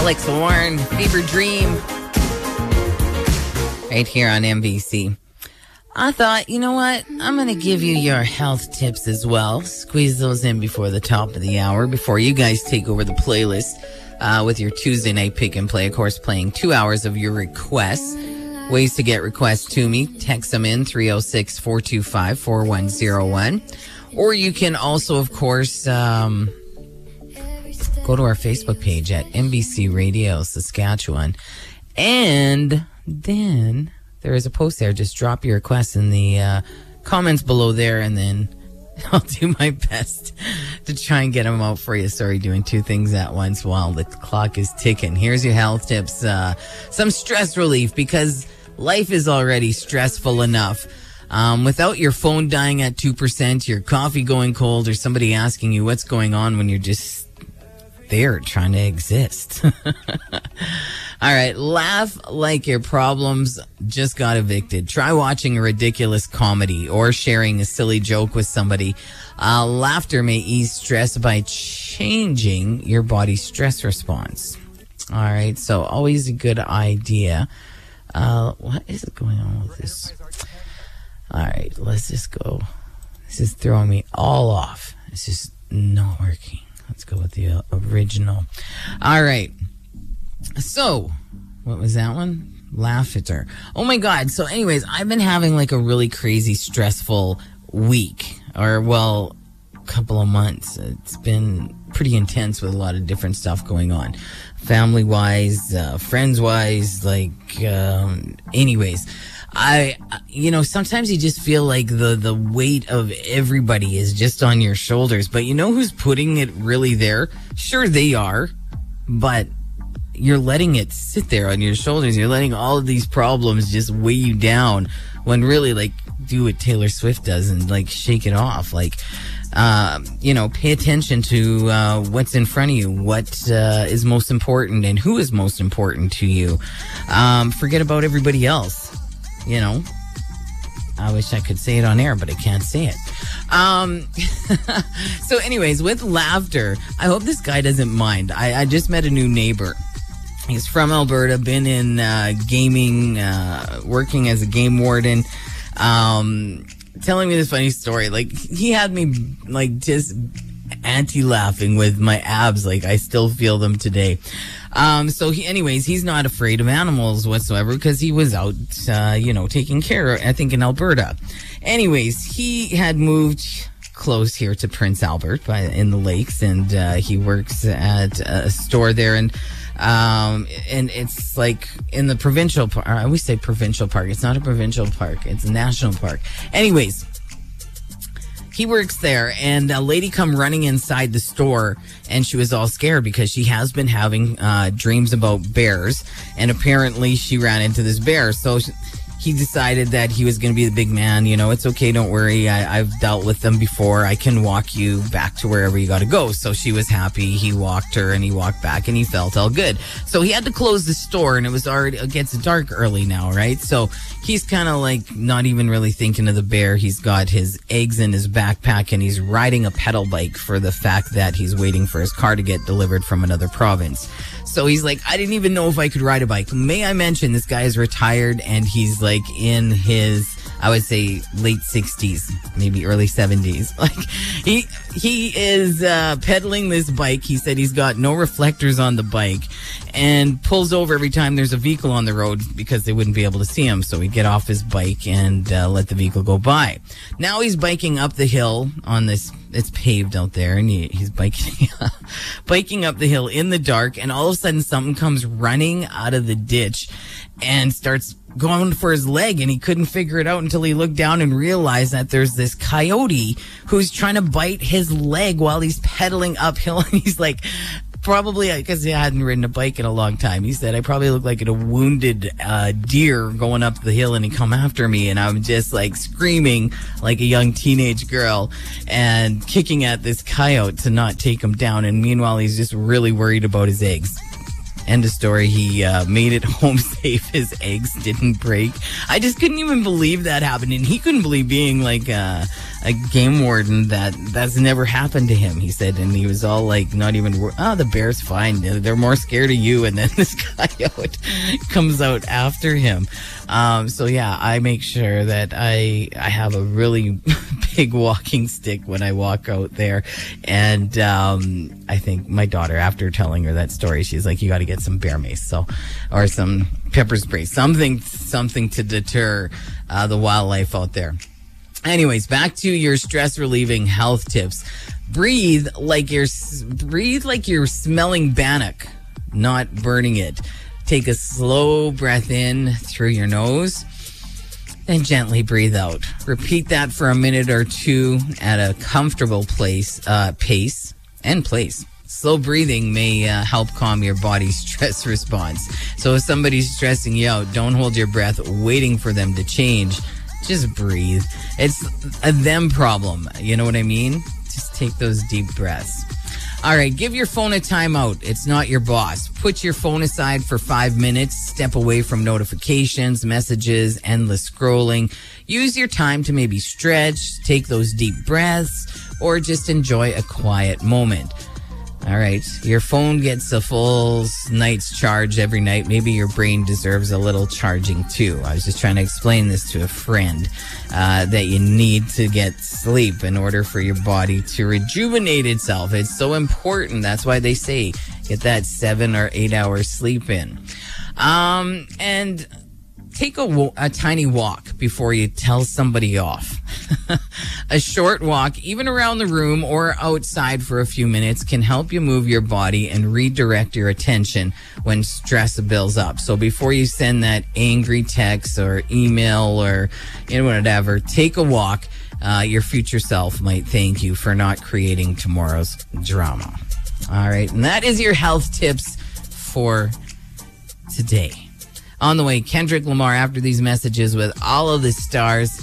Alex Warren, Fever Dream. Right here on NBC. I thought, you know what? I'm going to give you your health tips as well. Squeeze those in before the top of the hour, before you guys take over the playlist with your Tuesday night pick and play. Of course, playing 2 hours of your requests. Ways to get requests to me. Text them in 306-425-4101. Or you can also, of course, go to our Facebook page at NBC Radio Saskatchewan. And then there is a post there. Just drop your requests in the comments below there, and then I'll do my best to try and get them out for you. Sorry, doing two things at once while the clock is ticking. Here's your health tips. Some stress relief, because life is already stressful enough. Without your phone dying at 2%, your coffee going cold, or somebody asking you what's going on when you're just there trying to exist. All right, laugh like your problems just got evicted. Try watching a ridiculous comedy or sharing a silly joke with somebody. Laughter may ease stress by changing your body's stress response. All right, so always a good idea. What is going on with this? All right, let's just go. This is throwing me all off. It's just not working. Let's go with the original. All right. So, what was that one? Laughter. Oh my God. So anyways, I've been having like a really crazy, stressful week, or well, couple of months. It's been pretty intense with a lot of different stuff going on. Family-wise, friends-wise, anyways. Sometimes you just feel like the weight of everybody is just on your shoulders, but you know who's putting it really there? Sure, they are, but you're letting it sit there on your shoulders. You're letting all of these problems just weigh you down, when really, do what Taylor Swift does and, shake it off. Pay attention to what's in front of you, what is most important, and who is most important to you. Forget about everybody else, I wish I could say it on air, but I can't say it. So anyways, with laughter, I hope this guy doesn't mind. I just met a new neighbor. He's from Alberta, been in gaming, working as a game warden, telling me this funny story. He had me, just anti-laughing with my abs. I still feel them today. He's not afraid of animals whatsoever, because he was out, taking care, I think, in Alberta. Anyways, he had moved close here to Prince Albert in the lakes, and he works at a store there, and it's in the provincial park. I always say provincial park. It's not a provincial park. It's a national park. Anyways, he works there, and a lady come running inside the store, and she was all scared because she has been having dreams about bears, and apparently she ran into this bear. So he decided that he was going to be the big man. It's okay, don't worry. I've dealt with them before. I can walk you back to wherever you got to go. So she was happy. He walked her, and he walked back, and he felt all good. So he had to close the store, and it gets dark early now, right? So he's kind of not even really thinking of the bear. He's got his eggs in his backpack, and he's riding a pedal bike for the fact that he's waiting for his car to get delivered from another province. So he's like, I didn't even know if I could ride a bike. May I mention, this guy is retired, and he's in his, I would say, late 60s, maybe early 70s. He is pedaling this bike. He said he's got no reflectors on the bike, and pulls over every time there's a vehicle on the road because they wouldn't be able to see him. So he'd get off his bike and let the vehicle go by. Now he's biking up the hill on this. It's paved out there, and he's biking up the hill in the dark, and all of a sudden something comes running out of the ditch and starts going for his leg, and he couldn't figure it out until he looked down and realized that there's this coyote who's trying to bite his leg while he's pedaling uphill. And he's probably, because he hadn't ridden a bike in a long time, he said, I probably look like a wounded deer going up the hill, and he come after me, and I'm just screaming like a young teenage girl and kicking at this coyote to not take him down. And meanwhile, he's just really worried about his eggs. End of story. He made it home safe. His eggs didn't break. I just couldn't even believe that happened. And he couldn't believe being a game warden that's never happened to him, he said. And he was all like, not even, the bear's fine. They're more scared of you. And then this guy comes out after him. So yeah, I make sure that I have a really big walking stick when I walk out there. And I think my daughter, after telling her that story, she's like, you got to get some bear mace, or some pepper spray, something to deter the wildlife out there. Anyways, back to your stress relieving health tips. Breathe like you're smelling bannock, not burning it. Take a slow breath in through your nose, then gently breathe out. Repeat that for a minute or two at a comfortable pace. Slow breathing may help calm your body's stress response. So if somebody's stressing you out, don't hold your breath waiting for them to change. Just breathe. It's a them problem. You know what I mean? Just take those deep breaths. All right, give your phone a timeout. It's not your boss. Put your phone aside for 5 minutes. Step away from notifications, messages, endless scrolling. Use your time to maybe stretch, take those deep breaths, or just enjoy a quiet moment. All right, your phone gets a full night's charge every night. Maybe your brain deserves a little charging too. I was just trying to explain this to a friend, that you need to get sleep in order for your body to rejuvenate itself. It's so important. That's why they say get that 7 or 8 hours sleep in. And take a tiny walk before you tell somebody off. A short walk, even around the room or outside for a few minutes, can help you move your body and redirect your attention when stress builds up. So before you send that angry text or email or whatever, take a walk. Your future self might thank you for not creating tomorrow's drama. All right, and that is your health tips for today. On the way, Kendrick Lamar after these messages with all of the stars.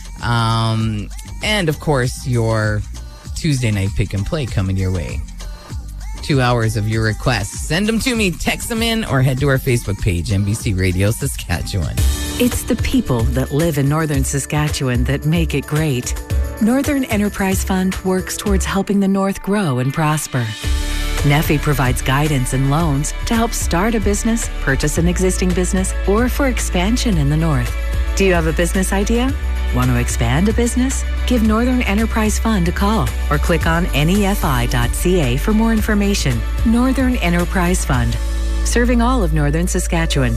And, of course, your Tuesday night pick and play coming your way. 2 hours of your requests. Send them to me, text them in, or head to our Facebook page, NBC Radio Saskatchewan. It's the people that live in Northern Saskatchewan that make it great. Northern Enterprise Fund works towards helping the North grow and prosper. NEFI provides guidance and loans to help start a business, purchase an existing business, or for expansion in the North. Do you have a business idea? Want to expand a business? Give Northern Enterprise Fund a call or click on nefi.ca for more information. Northern Enterprise Fund, serving all of Northern Saskatchewan.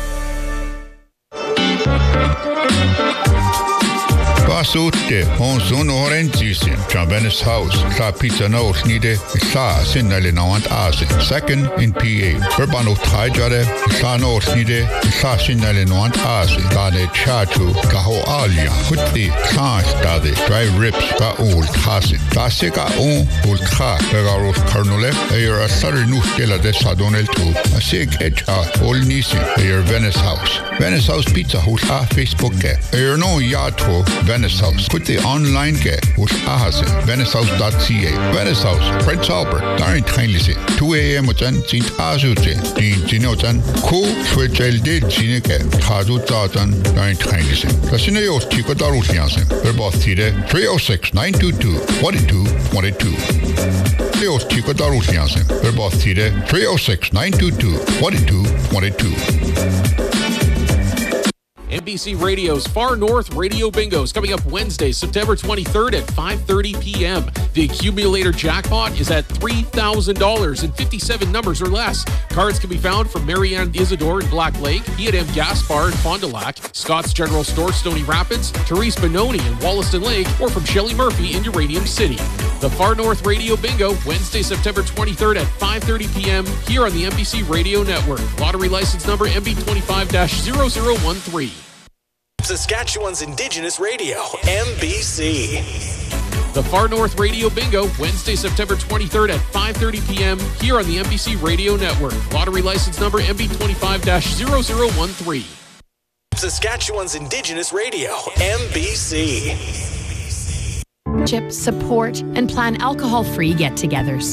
Pasutte on son orangesin, Chambenis House, La Pizza No Snide, Sa Sinale Nawant Asin, second in PA. Urbano Tajare, Sa No Snide, Sa Sinale Nawant Asin, Dane Chachu, Kaho Alia, Hutti, Sa Stade, Dry Rips, Ba Old Hasin, Tasika on Old Ka, Begaros Carnole, Ayer a Sudder Nustela de Sadonel 2, a Sig Echa, Old Nisi, Ayer Venice House. Venice House Pizza House, Facebook, Ayer no Yato, Venice House. Put the online get with Ahase, VeniceHouse.ca. Venice House, Prince Albert, Darren Kindly, 2 a.m. with Sint Azute, Dean Ginotan, Ko, Switch LD, Zineke, Tazu Zatan, Darren Kindly. Casino Chico Darusiansen, Verbothide, 306-922-2222. Leos Chico Darusiansen, Verbothide, 306-922-2222. NBC Radio's Far North Radio Bingo is coming up Wednesday, September 23rd at 5:30 p.m. The accumulator jackpot is at $3,000 and 57 numbers or less. Cards can be found from Marianne Isidore in Black Lake, E&M Gas Bar in Fond du Lac, Scott's General Store, Stony Rapids, Therese Benoni in Wollaston Lake, or from Shelley Murphy in Uranium City. The Far North Radio Bingo, Wednesday, September 23rd at 5:30 p.m. here on the NBC Radio Network. Lottery license number MB25-0013. Saskatchewan's Indigenous Radio, NBC. The Far North Radio Bingo, Wednesday, September 23rd at 5:30 p.m. here on the NBC Radio Network. Lottery license number MB25-0013. Saskatchewan's Indigenous Radio, NBC. Support and plan alcohol-free get-togethers.